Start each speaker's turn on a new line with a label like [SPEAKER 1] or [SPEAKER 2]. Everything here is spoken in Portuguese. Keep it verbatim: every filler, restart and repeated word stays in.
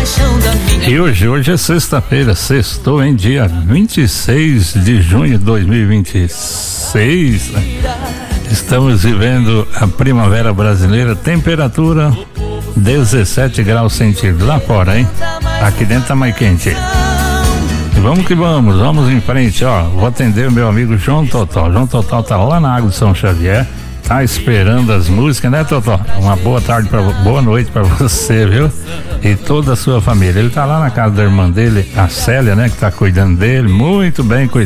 [SPEAKER 1] E hoje, hoje é sexta-feira, sextou em dia vinte e seis de junho de dois mil e vinte e seis. Estamos vivendo a primavera brasileira, temperatura dezessete graus centígrados lá fora, hein? Aqui dentro tá mais quente. E vamos que vamos, vamos em frente, ó. Vou atender o meu amigo João Totó. João Totó tá lá na Água de São Xavier, tá esperando as músicas, né, Totó? Uma boa tarde, pra, boa noite pra você, viu? E toda a sua família. Ele tá lá na casa da irmã dele, a Célia, né, que tá cuidando dele, muito bem cuidado.